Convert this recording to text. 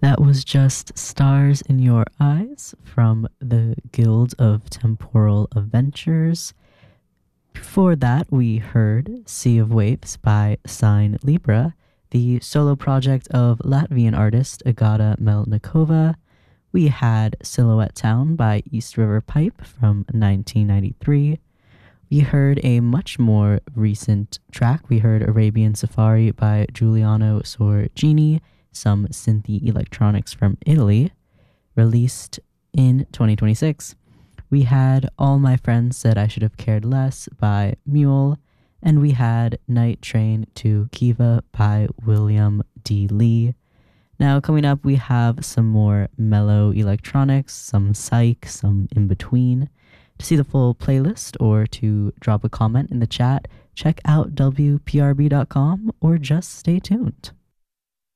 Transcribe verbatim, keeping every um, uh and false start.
That was just Stars in Your Eyes from the Guild of Temporal Adventures. Before that, we heard Sea of Waves by Sign Libra, the solo project of Latvian artist Agata Melnikova. We had Silhouette Town by East River Pipe from nineteen ninety-three. We heard a much more recent track. We heard Arabian Safari by Giuliano Sorgini, some synthy electronics from Italy, released in twenty twenty-six. We had All My Friends Said I Should Have Cared Less by Mule, and we had Night Train to Kiva by William D. Lee. Now, coming up, we have some more mellow electronics, some psych, some in between. To see the full playlist or to drop a comment in the chat, check out W P R B dot com or just stay tuned.